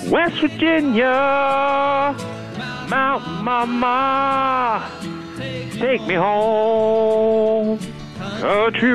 West Virginia, Mount Mama, take me home, country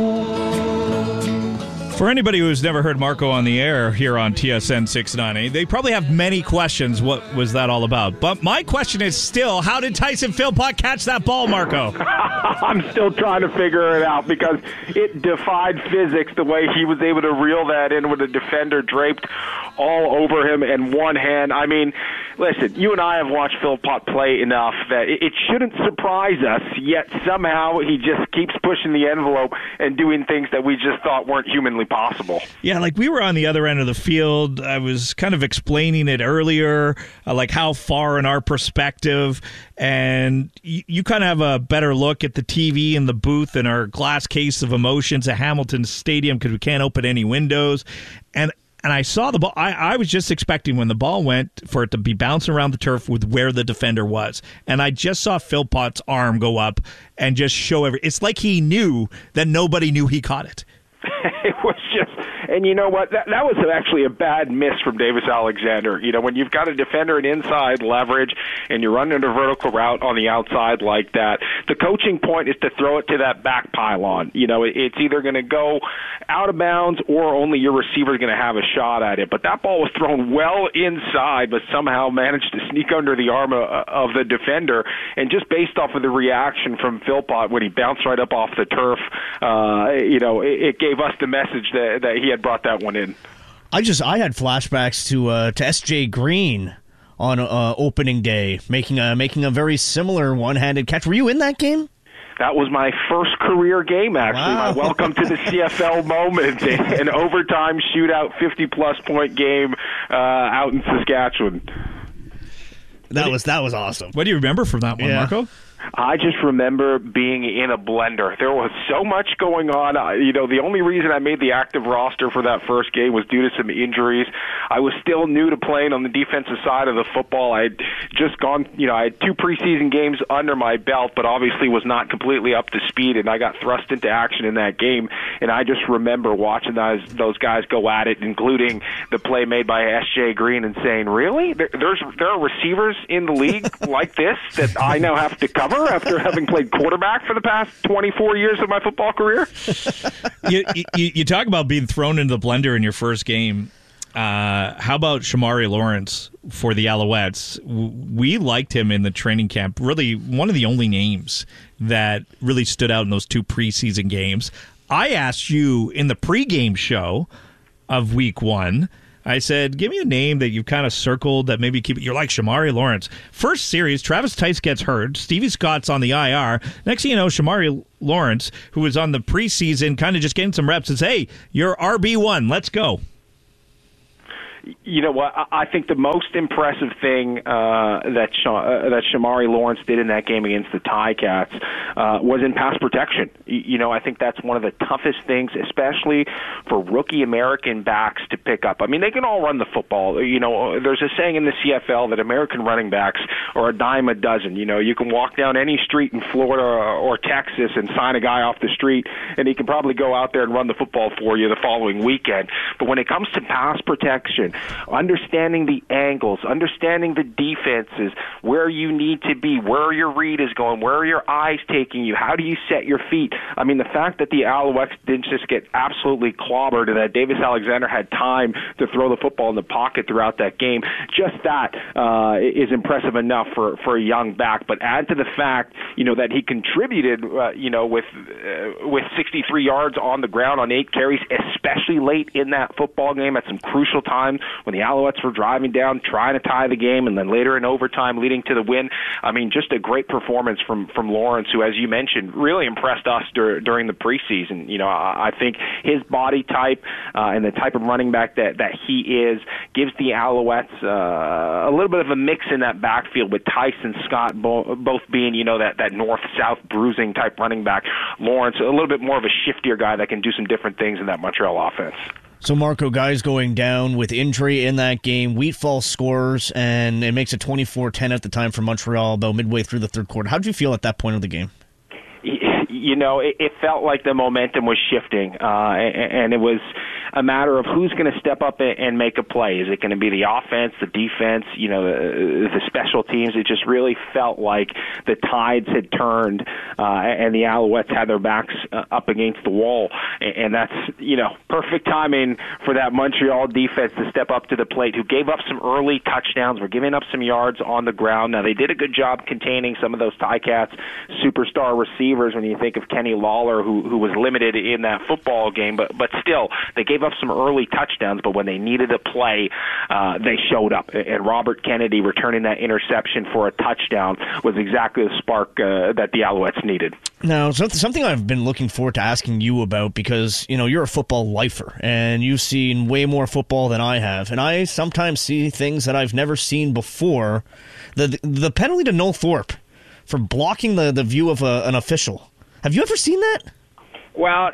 road. For anybody who's never heard Marco on the air here on TSN 690, they probably have many questions. What was that all about? But my question is still, how did Tyson Philpott catch that ball, Marco? I'm still trying to figure it out because it defied physics the way he was able to reel that in with a defender draped all over him in one hand. I mean, listen, you and I have watched Philpott play enough that it shouldn't surprise us, yet somehow he just keeps pushing the envelope and doing things that we just thought weren't humanly possible. Yeah, like we were on the other end of the field. I was kind of explaining it earlier, like how far in our perspective, and you kind of have a better look at the TV in the booth and our glass case of emotions at Hamilton Stadium because we can't open any windows. And I saw the ball. I was just expecting when the ball went for it to be bouncing around the turf with where the defender was. And I just saw Philpott's arm go up and just show it's like he knew that nobody knew he caught it. It was just, and you know what? That was actually a bad miss from Davis Alexander. You know, when you've got a defender in inside leverage and you're running a vertical route on the outside like that, the coaching point is to throw it to that back pylon. You know, it's either going to go out of bounds or only your receiver is going to have a shot at it. But that ball was thrown well inside, but somehow managed to sneak under the arm of the defender. And just based off of the reaction from Philpott when he bounced right up off the turf, you know, it gave us the message that he had brought that one in. I had flashbacks to S.J. Green on opening day, making a very similar one-handed catch. Were you in that game? That was my first career game, actually. Wow. My welcome to the CFL moment. An overtime shootout, 50-plus point game out in Saskatchewan. That was awesome. What do you remember from that one, Marco? I just remember being in a blender. There was so much going on. You know, the only reason I made the active roster for that first game was due to some injuries. I was still new to playing on the defensive side of the football. I had just gone, you know, I had 2 preseason games under my belt, but obviously was not completely up to speed, and I got thrust into action in that game. And I just remember watching those guys go at it, including the play made by S.J. Green, and saying, really? There are receivers in the league like this that I now have to cover after having played quarterback for the past 24 years of my football career? You talk about being thrown into the blender in your first game. How about Shamari Lawrence for the Alouettes? We liked him in the training camp. Really, one of the only names that really stood out in those 2 preseason games. I asked you in the pregame show of week 1, I said, give me a name that you've kind of circled that maybe you're like Shamari Lawrence. First series, Travis Tice gets hurt. Stevie Scott's on the IR. Next thing you know, Shamari Lawrence, who was on the preseason, kind of just getting some reps, says, hey, you're RB1. Let's go. You know what? I think the most impressive thing that Shamari Lawrence did in that game against the Ticats was in pass protection. You know, I think that's one of the toughest things, especially for rookie American backs to pick up. I mean, they can all run the football. You know, there's a saying in the CFL that American running backs are a dime a dozen. You know, you can walk down any street in Florida or Texas and sign a guy off the street, and he can probably go out there and run the football for you the following weekend. But when it comes to pass protection, understanding the angles, understanding the defenses, where you need to be, where your read is going, where are your eyes taking you, how do you set your feet? I mean, the fact that the Alouettes didn't just get absolutely clobbered and that Davis Alexander had time to throw the football in the pocket throughout that game, just that is impressive enough for a young back. But add to the fact, you know, that he contributed, you know, with 63 yards on the ground on 8 carries, especially late in that football game at some crucial times when the Alouettes were driving down, trying to tie the game, and then later in overtime leading to the win. I mean, just a great performance from Lawrence, who, as you mentioned, really impressed us during the preseason. You know, I think his body type and the type of running back that he is gives the Alouettes a little bit of a mix in that backfield with Tyson Scott both being, you know, that north-south bruising type running back. Lawrence, a little bit more of a shiftier guy that can do some different things in that Montreal offense. So, Marco, guys going down with injury in that game. Wheat Falls scores, and it makes it 24-10 at the time for Montreal, about midway through the third quarter. How did you feel at that point of the game? You know, it felt like the momentum was shifting, and it was, a matter of who's going to step up and make a play. Is it going to be the offense, the defense, the special teams? It just really felt like the tides had turned and the Alouettes had their backs up against the wall. And that's, perfect timing for that Montreal defense to step up to the plate, who gave up some early touchdowns, were giving up some yards on the ground. Now, they did a good job containing some of those Ticats superstar receivers when you think of Kenny Lawler, who was limited in that football game, but still, they gave up some early touchdowns, but when they needed a play, they showed up. And Robert Kennedy returning that interception for a touchdown was exactly the spark that the Alouettes needed. Now, something I've been looking forward to asking you about, because, you're a football lifer, and you've seen way more football than I have, and I sometimes see things that I've never seen before. The penalty to Noel Thorpe for blocking the view of an official. Have you ever seen that? Well,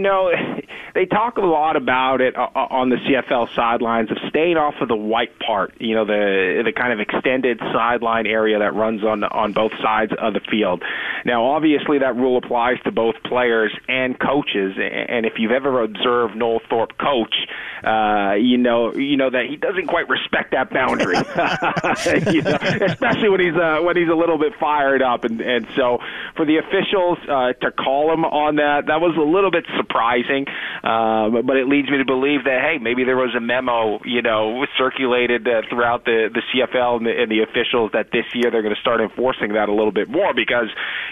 they talk a lot about it on the CFL sidelines of staying off of the white part, the kind of extended sideline area that runs on both sides of the field. Now, obviously, that rule applies to both players and coaches, and if you've ever observed Noel Thorpe coach, you know that he doesn't quite respect that boundary, especially when he's a little bit fired up, and so for the officials to call him on that was a little bit surprising, but it leads me to believe that, hey, maybe there was a memo, circulated throughout the CFL and the officials that this year they're going to start enforcing that a little bit more, because,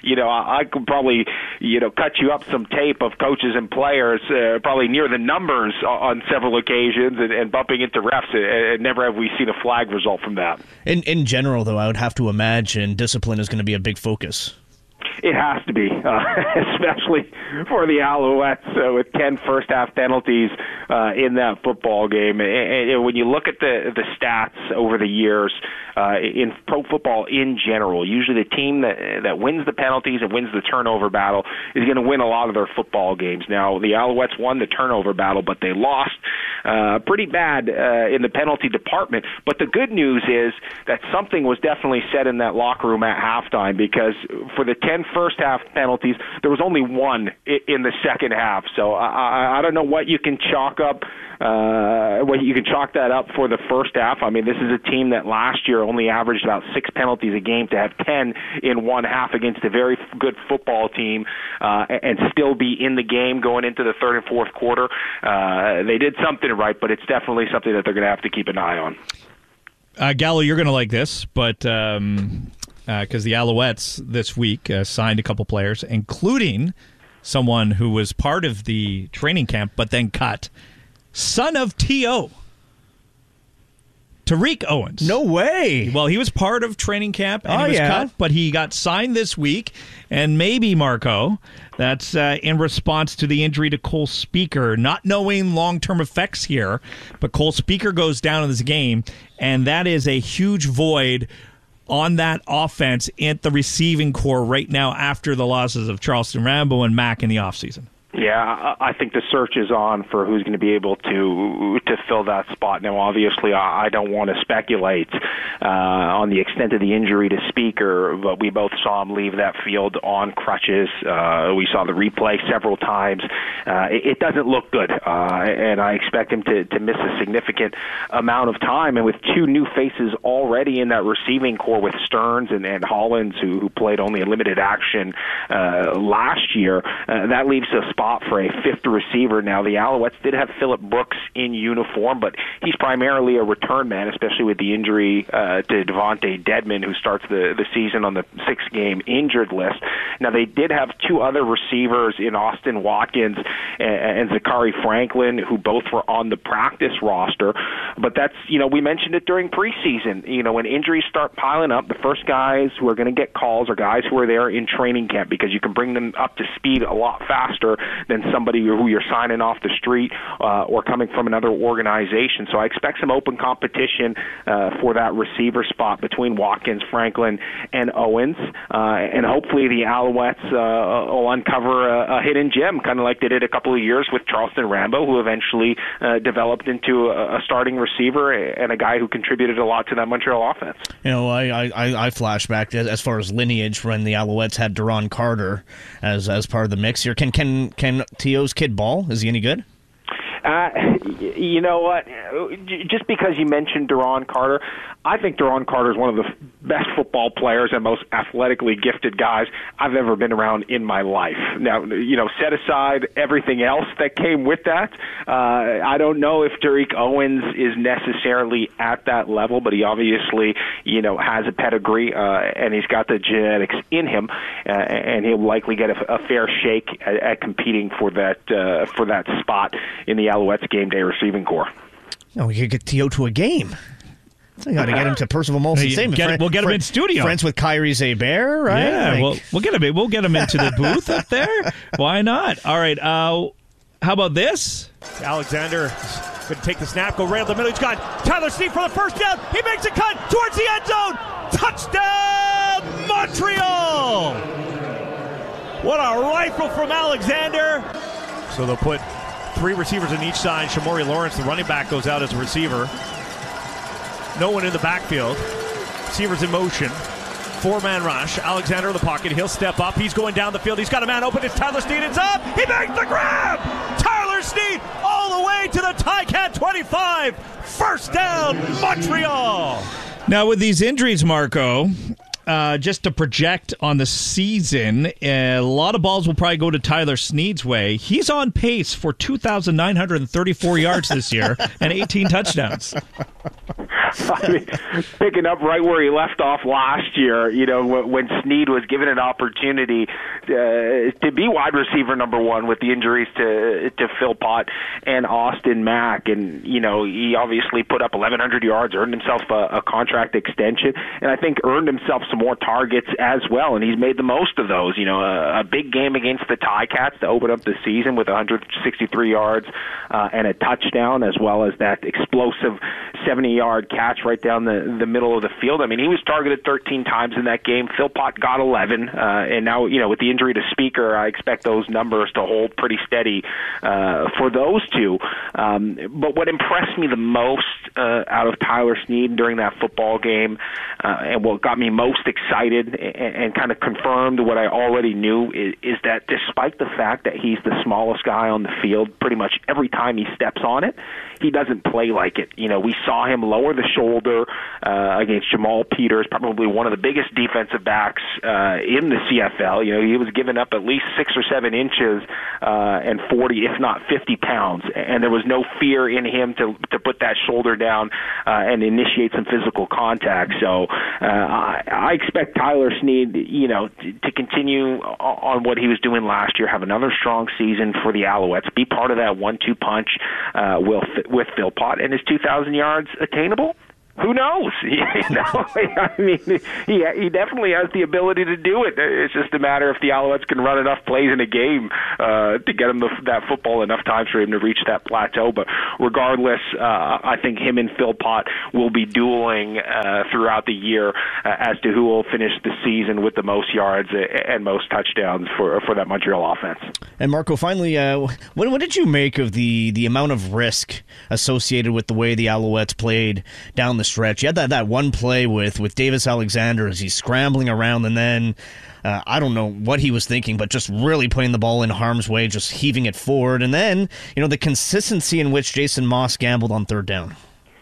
I could probably, cut you up some tape of coaches and players probably near the numbers on several occasions and bumping into refs, and never have we seen a flag result from that. In general, though, I would have to imagine discipline is going to be a big focus. It has to be, especially for the Alouettes with 10 first-half penalties in that football game. And when you look at the stats over the years in pro football in general, usually the team that wins the penalties and wins the turnover battle is going to win a lot of their football games. Now, the Alouettes won the turnover battle, but they lost pretty bad in the penalty department. But the good news is that something was definitely said in that locker room at halftime, because for the 10 first-half penalties, there was only one in the second half. So I don't know what you can chalk up, that up for the first half. I mean, this is a team that last year only averaged about 6 penalties a game. To have 10 in one half against a very good football team and still be in the game going into the third and fourth quarter, they did something right, but it's definitely something that they're going to have to keep an eye on. Gallo, you're going to like this, but because the Alouettes this week signed a couple players, including someone who was part of the training camp but then cut. Son of T.O., Tariq Owens. No way. Well, he was part of training camp and he was cut, but he got signed this week. And maybe, Marco, that's in response to the injury to Cole Speaker, not knowing long-term effects here. But Cole Speaker goes down in this game, and that is a huge void on that offense at the receiving core right now after the losses of Charleston Rambo and Mack in the offseason. Yeah, I think the search is on for who's going to be able to fill that spot. Now, obviously, I don't want to speculate on the extent of the injury to Speaker, but we both saw him leave that field on crutches. We saw the replay several times. It doesn't look good, and I expect him to miss a significant amount of time. And with 2 new faces already in that receiving core with Stearns and Hollins, who played only a limited action last year, that leaves a spot for a 5th receiver. Now, the Alouettes did have Phillip Brooks in uniform, but he's primarily a return man, especially with the injury to Devontae Dedmon, who starts the season on the 6-game injured list. Now, they did have 2 other receivers in Austin Watkins and Zachary Franklin, who both were on the practice roster. But that's, we mentioned it during preseason. When injuries start piling up, the first guys who are going to get calls are guys who are there in training camp, because you can bring them up to speed a lot faster than somebody who you're signing off the street or coming from another organization. So I expect some open competition for that receiver spot between Watkins, Franklin, and Owens. And hopefully the Alouettes will uncover a hidden gem, kind of like they did a couple of years with Charleston Rambo, who eventually developed into a starting receiver and a guy who contributed a lot to that Montreal offense. I flash back as far as lineage when the Alouettes had Deron Carter as part of the mix here. Can T.O.'s kid ball? Is he any good? You know what? Just because you mentioned Duron Carter, I think Duron Carter is one of the best football players and most athletically gifted guys I've ever been around in my life. Now, set aside everything else that came with that. I don't know if Derek Owens is necessarily at that level, but he obviously, has a pedigree, and he's got the genetics in him, and he'll likely get a fair shake at competing for that spot in the Alouettes game day receiving corps. We could get T.O. to a game. I got to get him to Percival Molson Stadium. We'll get him in studio. Friends with Kyrie Zaber, right? Yeah, we'll get him into the booth up there. Why not? All right. How about this? Alexander going to take the snap, go right up the middle. He's got Tyler Snead for the first down. He makes a cut towards the end zone. Touchdown, Montreal! What a rifle from Alexander. So they'll put 3 receivers on each side. Shamori Lawrence, the running back, goes out as a receiver. No one in the backfield. Receivers in motion. 4-man rush. Alexander in the pocket. He'll step up. He's going down the field. He's got a man open. It's Tyler Snead. It's up. He makes the grab. Tyler Snead all the way to the Ticat 25. First down, Montreal. Now, with these injuries, Marco, just to project on the season, a lot of balls will probably go to Tyler Snead's way. He's on pace for 2,934 yards this year and 18 touchdowns. I mean, picking up right where he left off last year, when Snead was given an opportunity to be wide receiver number 1 with the injuries to Philpott and Austin Mack. And, he obviously put up 1,100 yards, earned himself a contract extension, and I think earned himself some more targets as well. And he's made the most of those. A big game against the Ticats to open up the season with 163 yards and a touchdown, as well as that explosive 70-yard catch right down the middle of the field. I mean, he was targeted 13 times in that game. Philpott got 11, and now, with the injury to Speaker, I expect those numbers to hold pretty steady for those two. But what impressed me the most out of Tyler Snead during that football game, and what got me most excited and kind of confirmed what I already knew, is that despite the fact that he's the smallest guy on the field, pretty much every time he steps on it, he doesn't play like it. We saw him lower the shoulder against Jamal Peters, probably one of the biggest defensive backs in the CFL. He was giving up at least 6 or 7 inches and 40, if not 50 pounds. And there was no fear in him to put that shoulder down and initiate some physical contact. So I expect Tyler Snead, to continue on what he was doing last year, have another strong season for the Alouettes, be part of that 1-2 punch with Philpott. And his 2,000 yards attainable? Who knows? I mean, he definitely has the ability to do it. It's just a matter if the Alouettes can run enough plays in a game to get him that football enough times for him to reach that plateau. But regardless, I think him and Philpott will be dueling throughout the year as to who will finish the season with the most yards and most touchdowns for that Montreal offense. And Marco, finally, what did you make of the amount of risk associated with the way the Alouettes played down the stretch? You had that one play with Davis Alexander as he's scrambling around, and then I don't know what he was thinking, but just really putting the ball in harm's way, just heaving it forward. And then, the consistency in which Jason Moss gambled on 3rd down.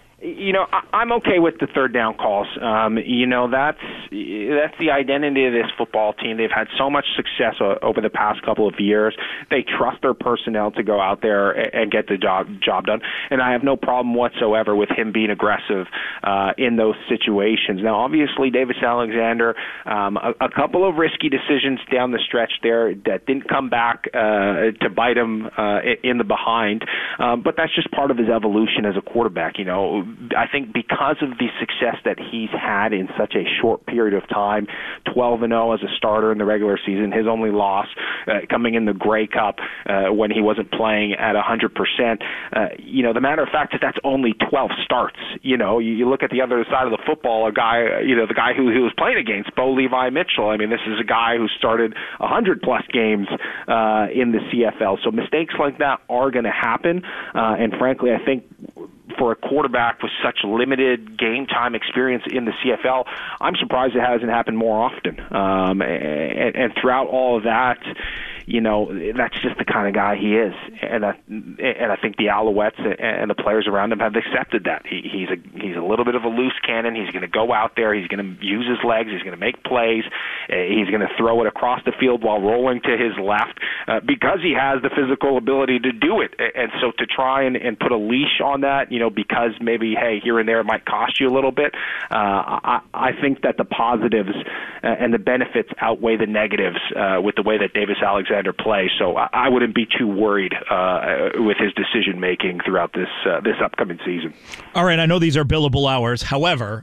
I'm okay with the 3rd down calls. That's the identity of this football team. They've had so much success over the past couple of years. They trust their personnel to go out there and get the job done. And I have no problem whatsoever with him being aggressive in those situations. Now, obviously, Davis Alexander, a couple of risky decisions down the stretch there that didn't come back to bite him in the behind. But that's just part of his evolution as a quarterback. I think because of the success that he's had in such a short period of time, 12-0 as a starter in the regular season, his only loss coming in the Grey Cup when he wasn't playing at 100%. The matter of fact is that's only 12 starts. You look at the other side of the football, a guy, the guy who he was playing against, Bo Levi Mitchell. I mean, this is a guy who started 100-plus games in the CFL. So mistakes like that are going to happen. And frankly, I think for a quarterback with such limited game time experience in the CFL, I'm surprised it hasn't happened more often. And throughout all of that, that's just the kind of guy he is. And I think the Alouettes and the players around him have accepted that. He's a little bit of a loose cannon. He's going to go out there. He's going to use his legs. He's going to make plays. He's going to throw it across the field while rolling to his left because he has the physical ability to do it. And so to try and put a leash on that, because maybe, hey, here and there it might cost you a little bit, I think that the positives and the benefits outweigh the negatives with the way that Davis Alexander plays. So I wouldn't be too worried with his decision-making throughout this upcoming season. All right, I know these are billable hours. However,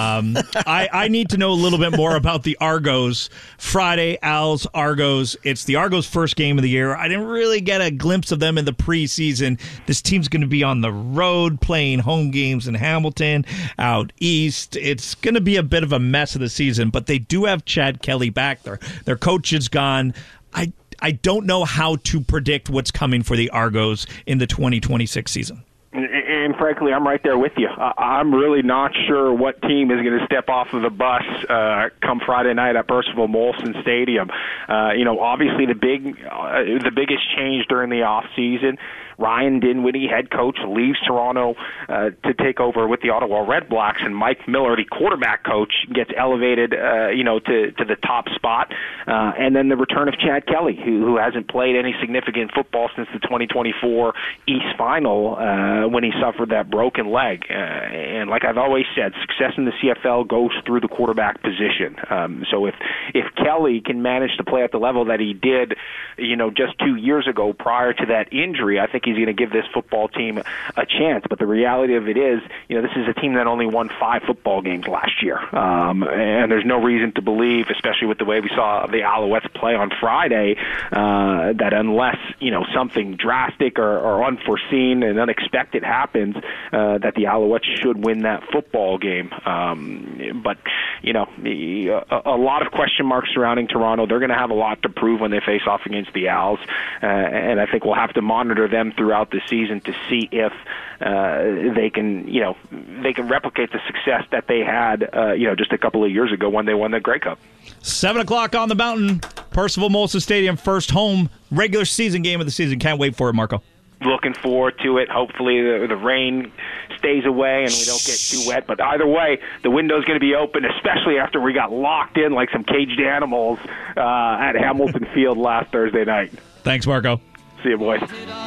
I need to know a little bit more about the Argos. Friday, Als, Argos. It's the Argos' first game of the year. I didn't really get a glimpse of them in the preseason. This team's going to be on the road playing home games in Hamilton, out east. It's going to be a bit of a mess of the season, but they do have Chad Kelly back there. Their coach is gone. I don't know how to predict what's coming for the Argos in the 2026 season. And frankly, I'm right there with you. I'm really not sure what team is going to step off of the bus come Friday night at Percival Molson Stadium. Obviously the biggest change during the off season, Ryan Dinwiddie, head coach, leaves Toronto to take over with the Ottawa Redblacks, and Mike Miller, the quarterback coach, gets elevated, to the top spot. And then the return of Chad Kelly, who hasn't played any significant football since the 2024 East Final when he suffered that broken leg. And like I've always said, success in the CFL goes through the quarterback position. So if Kelly can manage to play at the level that he did, just 2 years ago prior to that injury, I think he's going to give this football team a chance. But the reality of it is, this is a team that only won 5 football games last year. And there's no reason to believe, especially with the way we saw the Alouettes play on Friday, that unless, something drastic or unforeseen and unexpected happens, that the Alouettes should win that football game. But, a lot of question marks surrounding Toronto. They're going to have a lot to prove when they face off against the Als. And I think we'll have to monitor them throughout the season to see if they can replicate the success that they had, just a couple of years ago when they won the Grey Cup. 7 o'clock on the Mountain, Percival Molson Stadium, first home regular season game of the season. Can't wait for it, Marco. Looking forward to it. Hopefully the rain stays away and we don't get too wet. But either way, the window's going to be open, especially after we got locked in like some caged animals at Hamilton Field last Thursday night. Thanks, Marco. See you, boys.